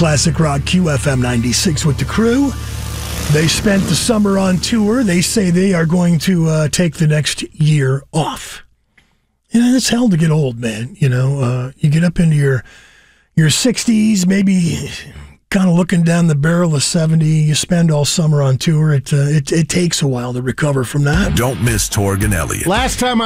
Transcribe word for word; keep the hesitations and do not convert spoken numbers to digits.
Classic Rock Q F M ninety-six with the crew. They spent the summer on tour. They say they are going to uh, take the next year off. You know, it's hell to get old, man. You know, uh, you get up into your your sixties, maybe kind of looking down the barrel of seventy. You spend all summer on tour. It, uh, it, it takes a while to recover from that. Don't miss Torg and Elliott. Last time I